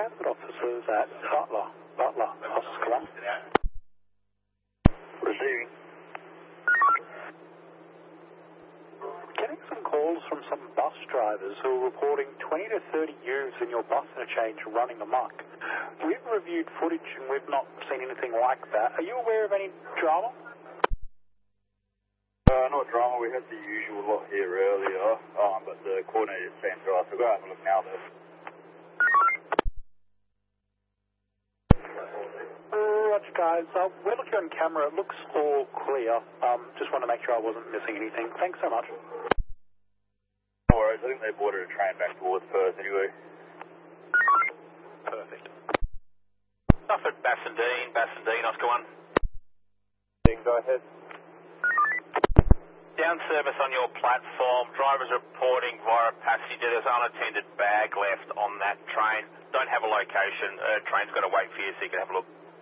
transit officers at Butler, Oscar. Receiving. Getting some calls from some bus drivers who are reporting 20 to 30 youths in your bus interchange running amok. We've reviewed footage and we've not seen anything like that. Are you aware of any drama? Not drama, we had the usual lot here earlier, but the coordinator is saying to us, we'll go out and look now though. Roger guys, we're looking on camera, it looks all clear. Just want to make sure I wasn't missing anything. Thanks so much. No worries, I think they boarded a train back towards Perth anyway. Perfect. Suffolk, Bassendean, Oscar 1. Go ahead. Down service on your platform. Drivers reporting via passenger. There's an unattended bag left on that train. Don't have a location. Train's got to wait for you so you can have a look.